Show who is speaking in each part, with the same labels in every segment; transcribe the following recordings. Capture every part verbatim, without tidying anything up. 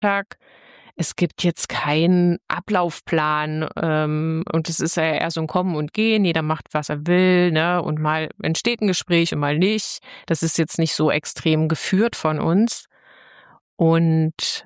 Speaker 1: Alltag. Es gibt jetzt keinen Ablaufplan, ähm, und es ist ja eher so ein Kommen und Gehen. Jeder macht, was er will, ne? Und mal entsteht ein Gespräch und mal nicht. Das ist jetzt nicht so extrem geführt von uns. Und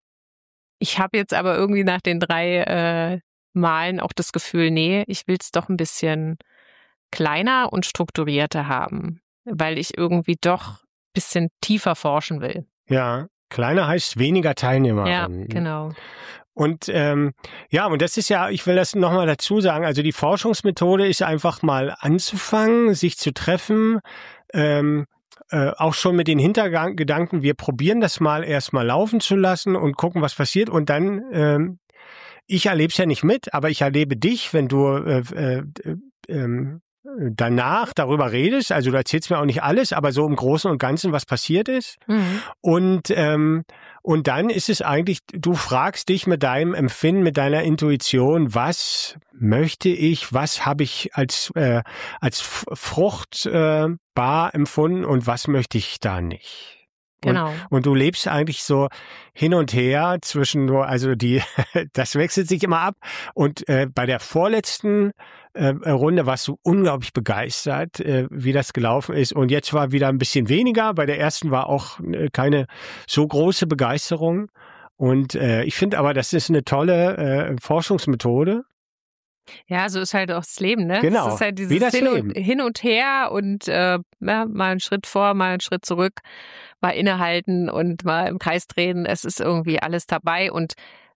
Speaker 1: ich habe jetzt aber irgendwie nach den drei äh, Malen auch das Gefühl, nee, ich will es doch ein bisschen kleiner und strukturierter haben, weil ich irgendwie doch ein bisschen tiefer forschen will.
Speaker 2: Ja, kleiner heißt weniger
Speaker 1: Ja,
Speaker 2: Teilnehmerinnen.
Speaker 1: genau.
Speaker 2: Und ähm, ja, und das ist ja, ich will das nochmal dazu sagen, also die Forschungsmethode ist einfach mal anzufangen, sich zu treffen, ähm, äh, auch schon mit den Hintergedanken, wir probieren das mal erstmal laufen zu lassen und gucken, was passiert. Und dann, ähm, ich erlebe es ja nicht mit, aber ich erlebe dich, wenn du äh, äh, äh, danach darüber redest, also du erzählst mir auch nicht alles, aber so im Großen und Ganzen, was passiert ist.
Speaker 1: Mhm.
Speaker 2: Und ähm, und dann ist es eigentlich, du fragst dich mit deinem Empfinden, mit deiner Intuition, was möchte ich, was habe ich als äh, als F- fruchtbar äh, empfunden und was möchte ich da nicht.
Speaker 1: Genau.
Speaker 2: Und, und du lebst eigentlich so hin und her zwischen nur, also die, das wechselt sich immer ab. Und äh, bei der vorletzten äh, Runde warst du unglaublich begeistert, äh, wie das gelaufen ist. Und jetzt war wieder ein bisschen weniger. Bei der ersten war auch äh, keine so große Begeisterung. Und äh, ich finde aber, das ist eine tolle äh, Forschungsmethode.
Speaker 1: Ja, so ist halt auch das Leben, ne?
Speaker 2: Genau,
Speaker 1: Es ist halt
Speaker 2: wie
Speaker 1: dieses
Speaker 2: das
Speaker 1: hin
Speaker 2: Leben.
Speaker 1: und, hin und her und äh, ja, mal einen Schritt vor, mal einen Schritt zurück, mal innehalten und mal im Kreis drehen. Es ist irgendwie alles dabei und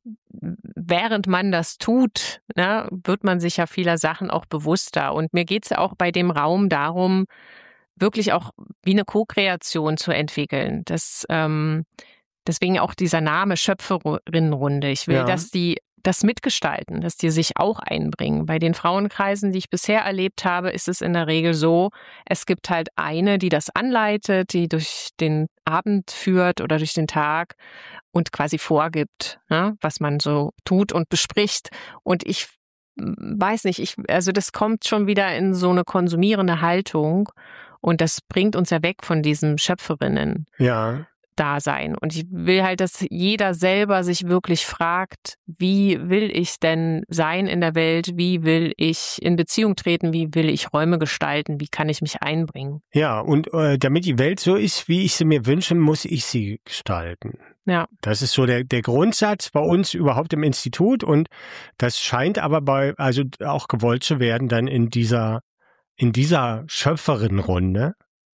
Speaker 1: während man das tut, ne, wird man sich ja vieler Sachen auch bewusster. Und mir geht's ja auch bei dem Raum darum, wirklich auch wie eine Co-Kreation zu entwickeln. Das, ähm, deswegen auch dieser Name Schöpferinnenrunde. Ich will,
Speaker 2: Ja.
Speaker 1: dass die das mitgestalten, dass die sich auch einbringen. Bei den Frauenkreisen, die ich bisher erlebt habe, ist es in der Regel so, es gibt halt eine, die das anleitet, die durch den Abend führt oder durch den Tag und quasi vorgibt, ne, was man so tut und bespricht. Und ich weiß nicht, ich, also das kommt schon wieder in so eine konsumierende Haltung und das bringt uns ja weg von diesem Schöpferinnen.
Speaker 2: Ja.
Speaker 1: Dasein. Und ich will halt, dass jeder selber sich wirklich fragt, wie will ich denn sein in der Welt? Wie will ich in Beziehung treten? Wie will ich Räume gestalten? Wie kann ich mich einbringen?
Speaker 2: Ja, und äh, damit die Welt so ist, wie ich sie mir wünsche, muss ich sie gestalten.
Speaker 1: Ja.
Speaker 2: Das ist so der, der Grundsatz bei uns überhaupt im Institut und das scheint aber bei, also auch gewollt zu werden dann in dieser, in dieser Schöpferinnenrunde.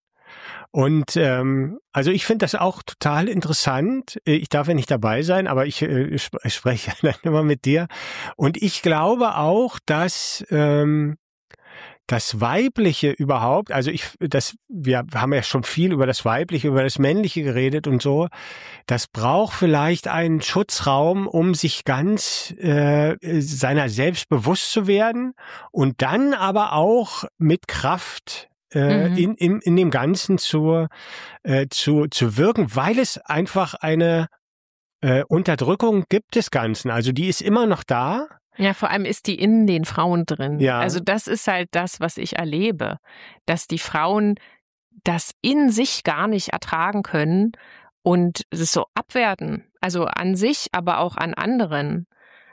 Speaker 2: Und ähm, also ich finde das auch total interessant. Ich darf ja nicht dabei sein, aber ich äh, sp- spreche dann immer mit dir. Und ich glaube auch, dass ähm, das Weibliche überhaupt, also ich, das, wir haben ja schon viel über das Weibliche, über das Männliche geredet und so. Das braucht vielleicht einen Schutzraum, um sich ganz äh, seiner selbst bewusst zu werden und dann aber auch mit Kraft äh,
Speaker 1: Mhm.
Speaker 2: in, in, in dem Ganzen zu, äh, zu, zu wirken, weil es einfach eine äh, Unterdrückung gibt des Ganzen. Also die ist immer noch da.
Speaker 1: Ja, vor allem ist die in den Frauen drin.
Speaker 2: Ja.
Speaker 1: Also das ist halt das, was ich erlebe, dass die Frauen das in sich gar nicht ertragen können und es so abwerten. Also an sich, aber auch an anderen.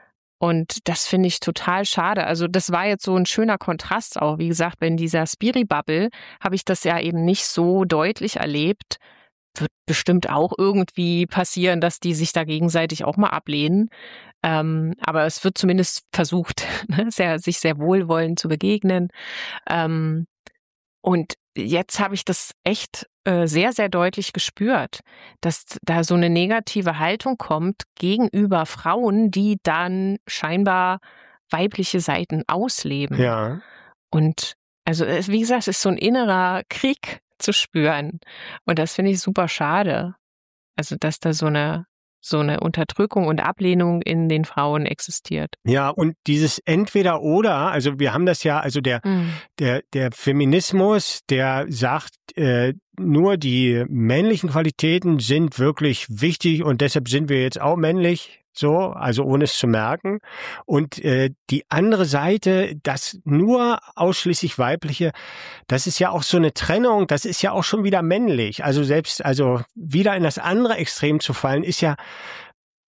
Speaker 1: Und das finde ich total schade. Also das war jetzt so ein schöner Kontrast auch. Wie gesagt, in dieser Spiri-Bubble habe ich das ja eben nicht so deutlich erlebt. Wird bestimmt auch irgendwie passieren, dass die sich da gegenseitig auch mal ablehnen. Ähm, aber es wird zumindest versucht, ne, sehr, sich sehr wohlwollend zu begegnen. Ähm, und jetzt habe ich das echt äh, sehr, sehr deutlich gespürt, dass da so eine negative Haltung kommt gegenüber Frauen, die dann scheinbar weibliche Seiten ausleben.
Speaker 2: Ja.
Speaker 1: Und also, es- wie gesagt, es ist so ein innerer Krieg zu spüren. Und das finde ich super schade. Also, dass da so eine, so eine Unterdrückung und Ablehnung in den Frauen existiert.
Speaker 2: Ja, und dieses Entweder-Oder, also wir haben das ja, also der,
Speaker 1: Mhm.
Speaker 2: der, der Feminismus, der sagt, äh, nur die männlichen Qualitäten sind wirklich wichtig und deshalb sind wir jetzt auch männlich, so, also ohne es zu merken. Und äh, die andere Seite, das nur ausschließlich weibliche, das ist ja auch so eine Trennung, das ist ja auch schon wieder männlich. Also selbst, also wieder in das andere Extrem zu fallen, ist ja